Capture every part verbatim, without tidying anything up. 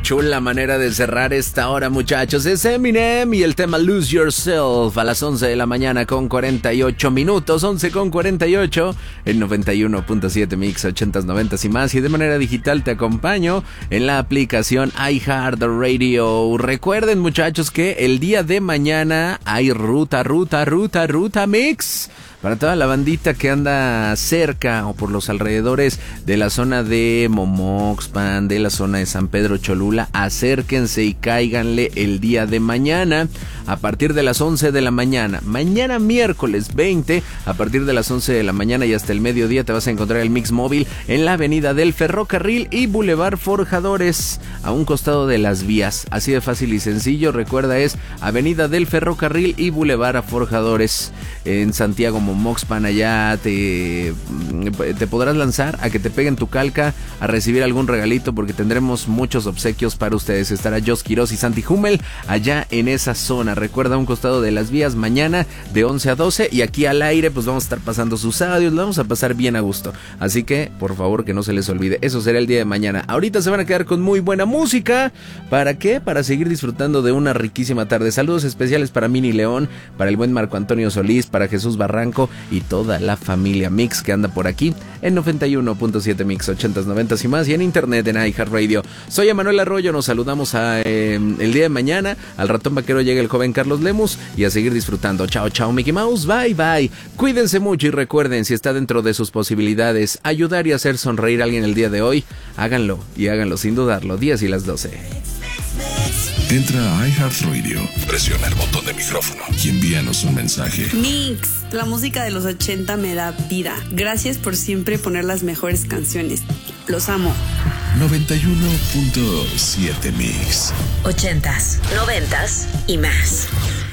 chula manera de cerrar esta hora, muchachos. Es Eminem y el tema Lose Yourself a las once de la mañana con cuarenta y ocho minutos, once con cuarenta y ocho, en noventa y uno punto siete Mix, ochentas, noventas y más. Y de manera digital te acompaño en la aplicación iHeartRadio. Recuerden, muchachos, que el día de mañana hay ruta, ruta, ruta, ruta Mix. Para toda la bandita que anda cerca o por los alrededores de la zona de Momoxpan, de la zona de San Pedro Cholula, acérquense y cáiganle el día de mañana a partir de las once de la mañana. Mañana miércoles veinte, a partir de las once de la mañana y hasta el mediodía te vas a encontrar el Mix Móvil en la avenida del Ferrocarril y Boulevard Forjadores, a un costado de las vías. Así de fácil y sencillo, recuerda, es avenida del Ferrocarril y Boulevard Forjadores. En Santiago Momoxpan, allá te, te podrás lanzar a que te peguen tu calca, a recibir algún regalito, porque tendremos muchos obsequios para ustedes. Estará Jos Quiroz y Santi Hummel allá en esa zona. Recuerda, a un costado de las vías, mañana de once a doce, y aquí al aire pues vamos a estar pasando sus audios, lo vamos a pasar bien a gusto. Así que, por favor, que no se les olvide, eso será el día de mañana. Ahorita se van a quedar con muy buena música. ¿Para qué? Para seguir disfrutando de una riquísima tarde. Saludos especiales para Mini León, para el buen Marco Antonio Solís, para Jesús Barranco y toda la familia Mix que anda por aquí en noventa y uno punto siete Mix, ochentas, noventas y más, y en internet en iHeartRadio. Soy Emanuel Arroyo, nos saludamos a, eh, el día de mañana. Al ratón vaquero llega el joven Carlos Lemus y a seguir disfrutando. Chao, chao, Mickey Mouse, bye, bye. Cuídense mucho y recuerden, si está dentro de sus posibilidades ayudar y hacer sonreír a alguien el día de hoy, háganlo y háganlo sin dudarlo. diez y las doce. Entra a iHeartRadio, presiona el botón de micrófono y envíanos un mensaje. Mix, la música de los ochenta me da vida. Gracias por siempre poner las mejores canciones. Los amo. noventa y uno punto siete Mix. Ochentas, noventas y más.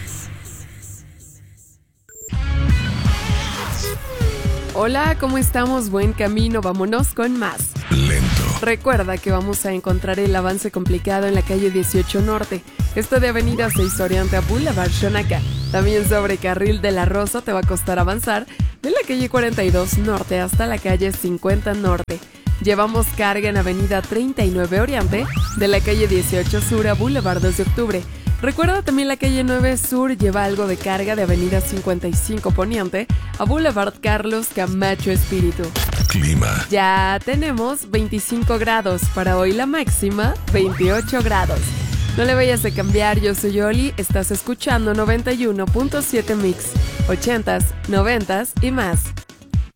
Hola, ¿cómo estamos? Buen camino, vámonos con más. Lento. Recuerda que vamos a encontrar el avance complicado en la calle dieciocho Norte, esto de Avenida seis Oriente a Boulevard Xonaca. También sobre Carril de la Rosa te va a costar avanzar de la calle cuarenta y dos Norte hasta la calle cincuenta Norte. Llevamos carga en Avenida treinta y nueve Oriente, de la calle dieciocho Sur a Boulevard dos de Octubre. Recuerda, también la calle nueve Sur lleva algo de carga de Avenida cincuenta y cinco Poniente a Boulevard Carlos Camacho Espíritu. Clima. Ya tenemos veinticinco grados, para hoy la máxima veintiocho grados. No le vayas a cambiar, yo soy Oli, estás escuchando noventa y uno punto siete Mix, ochentas, noventas y más.